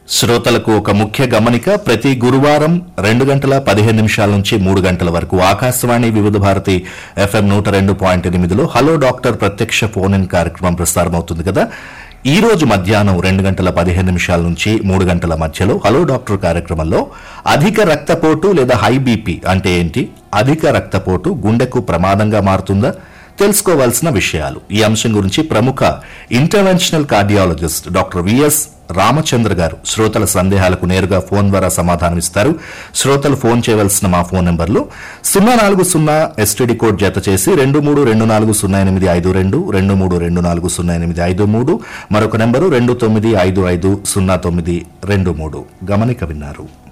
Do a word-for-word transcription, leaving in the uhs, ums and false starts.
శ్రోతలకు ఒక ముఖ్య గమనిక. ప్రతి గురువారం రెండు గంటల పదిహేను నిమిషాల నుంచి మూడు గంటల వరకు ఆకాశవాణి వివిధ భారతి ఎఫ్ఎం నూట రెండు పాయింట్ ఎనిమిదిలో హలో డాక్టర్ ప్రత్యక్ష ఫోన్ ఇన్ కార్యక్రమం ప్రసారమవుతుంది కదా. ఈ రోజు మధ్యాహ్నం రెండు గంటల పదిహేను నిమిషాల నుంచి మూడు గంటల మధ్యలో హలో డాక్టర్ కార్యక్రమంలో అధిక రక్తపోటు లేదా హై బీపీ అంటే ఏంటి, అధిక రక్తపోటు గుండెకు ప్రమాదంగా మారుతుందా, తెలుసుకోవాల్సిన విషయాలు, ఈ అంశం గురించి ప్రముఖ interventional cardiologist doctor VS Ramachandra గారు శ్రోతల సందేహాలకు నేరుగా ఫోన్ ద్వారా సమాధానమిస్తారు. శ్రోతలు ఫోన్ చేయవలసిన మా ఫోన్ నెంబర్లు సున్నా నాలుగు సున్నా ఎస్టీడీ కోడ్ జత చేసి రెండు మూడు రెండు నాలుగు సున్నా ఎనిమిది ఐదు రెండు రెండు మూడు రెండు నాలుగు సున్నా ఎనిమిది ఐదు మూడు, మరొక నెంబరు రెండు తొమ్మిది ఐదు ఐదు సున్నా తొమ్మిది రెండు మూడు. గమనిక విన్నారు.